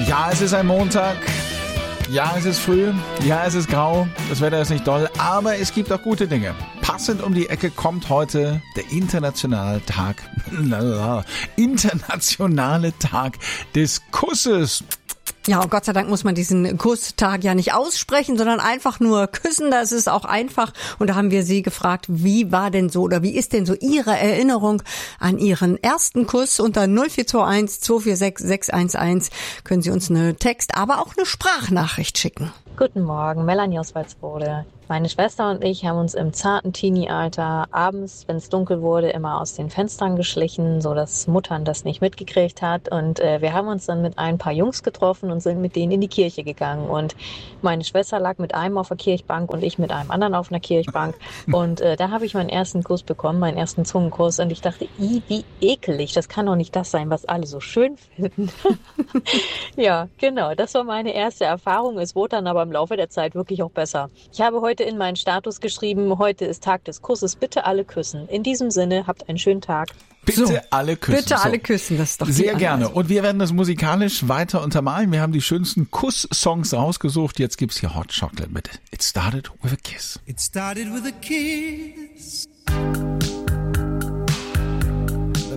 Ja, es ist ein Montag. Ja, es ist früh. Ja, es ist grau. Das Wetter ist nicht doll. Aber es gibt auch gute Dinge. Passend um die Ecke kommt heute der internationale Tag des Kusses. Ja, und Gott sei Dank muss man diesen Kusstag ja nicht aussprechen, sondern einfach nur küssen. Das ist auch einfach. Und da haben wir Sie gefragt, wie war denn so oder wie ist denn so Ihre Erinnerung an Ihren ersten Kuss? Unter 0421 246 611 können Sie uns eine Text-, aber auch eine Sprachnachricht schicken. Guten Morgen, Melanie aus Walsrode. Meine Schwester und ich haben uns im zarten Teenie-Alter abends, wenn es dunkel wurde, immer aus den Fenstern geschlichen, so dass Muttern das nicht mitgekriegt hat. Und wir haben uns dann mit ein paar Jungs getroffen und sind mit denen in die Kirche gegangen. Und meine Schwester lag mit einem auf der Kirchbank und ich mit einem anderen auf einer Kirchbank. Und da habe ich meinen ersten Kuss bekommen, meinen ersten Zungenkuss. Und ich dachte, wie ekelig, das kann doch nicht das sein, was alle so schön finden. Ja, genau, das war meine erste Erfahrung. Es wurde dann aber im Laufe der Zeit wirklich auch besser. Ich habe heute in meinen Status geschrieben, heute ist Tag des Kusses, bitte alle küssen. In diesem Sinne, habt einen schönen Tag. Bitte alle küssen. Bitte alle küssen, das ist doch sehr gerne. Und wir werden das musikalisch weiter untermalen. Wir haben die schönsten Kuss-Songs rausgesucht. Jetzt gibt's hier Hot Chocolate mit It Started with a Kiss. It started with a kiss.